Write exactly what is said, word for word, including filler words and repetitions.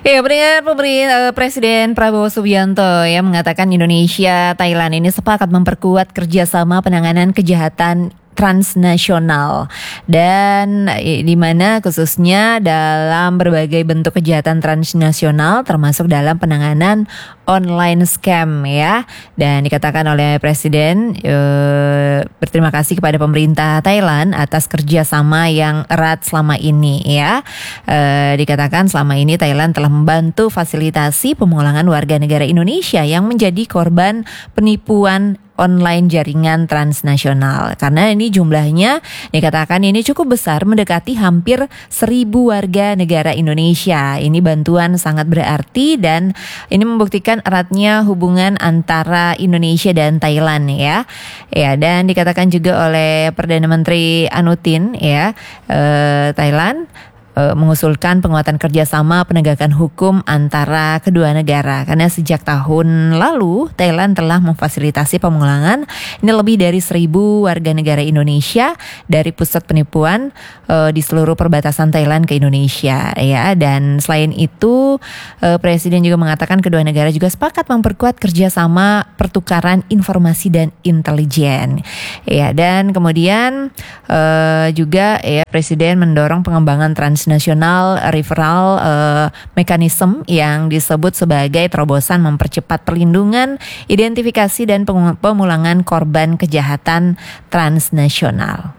Ya, benar pemerintah Presiden Prabowo Subianto ya mengatakan Indonesia Thailand ini sepakat memperkuat kerjasama penanganan kejahatan transnasional dan di mana khususnya dalam berbagai bentuk kejahatan transnasional termasuk dalam penanganan online scam ya. Dan dikatakan oleh Presiden e, berterima kasih kepada pemerintah Thailand atas kerjasama yang erat selama ini ya. E, dikatakan selama ini Thailand telah membantu fasilitasi pemulangan warga negara Indonesia yang menjadi korban penipuan online jaringan transnasional. Karena ini jumlahnya dikatakan ini cukup besar, mendekati hampir seribu warga negara Indonesia. Ini bantuan sangat berarti dan ini membuktikan eratnya hubungan antara Indonesia dan Thailand ya. Ya, dan dikatakan juga oleh Perdana Menteri Anutin ya, eh, Thailand mengusulkan penguatan kerjasama penegakan hukum antara kedua negara karena sejak tahun lalu Thailand telah memfasilitasi pemulangan ini lebih dari seribu warga negara Indonesia dari pusat penipuan uh, di seluruh perbatasan Thailand ke Indonesia ya. Dan selain itu uh, Presiden juga mengatakan kedua negara juga sepakat memperkuat kerjasama pertukaran informasi dan intelijen ya. Dan kemudian uh, juga ya Presiden mendorong pengembangan trans nasional referral uh, mekanisme yang disebut sebagai terobosan mempercepat perlindungan, identifikasi dan pemulangan korban kejahatan transnasional.